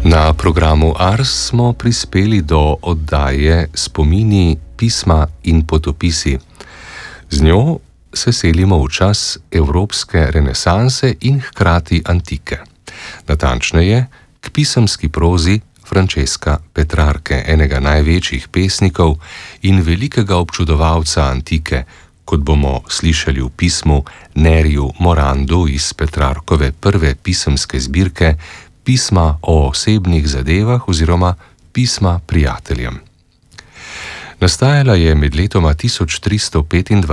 Na programu Ars smo prispeli do oddaje Spomini, pisma in potopisi. Z njo se selimo v čas evropske renesanse in hkrati antike. Natančneje, k pisemski prozi Francesca Petrarke, enega največjih pesnikov in velikega občudovalca antike, kot bomo slišali v pismu Neriju Morandu iz Petrarkove prve pisemske zbirke Pisma o osebnih zadevah oziroma Pisma prijateljem. Nastajala je med letoma 1325 in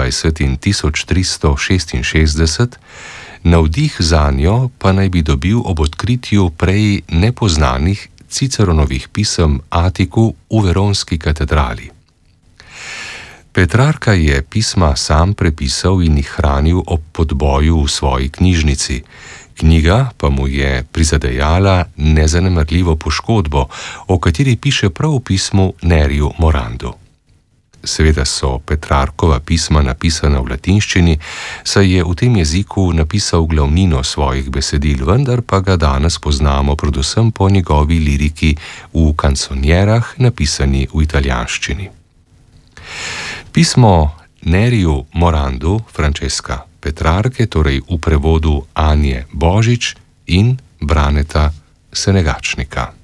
1366, navdih zanjo pa naj bi dobil ob odkritju prej nepoznanih Ciceronovih pisem Atiku v Veronski katedrali. Petrarka je pisma sam prepisal in jih hranil ob podboju v svoji knjižnici. Knjiga pa mu je prizadejala nezanemarljivo poškodbo, o kateri piše prav v pismu Neriju Morandu. Seveda so Petrarkova pisma napisana v latinščini, saj je v tem jeziku napisal glavnino svojih besedil, vendar pa ga danes poznamo predvsem po njegovi liriki v kansonjerah, napisani v italijanščini. Pismo Neriju Morandu Francesca Petrarke, torej v prevodu Anje Božič in Braneta Senegačnika.